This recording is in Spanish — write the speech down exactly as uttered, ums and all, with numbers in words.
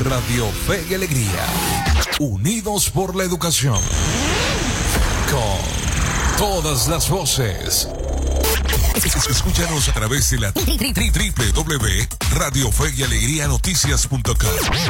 Radio Fe y Alegría. Unidos por la educación. Con todas las voces. Escúchanos a través de la doble u doble u doble u punto radio fe y alegría noticias punto com.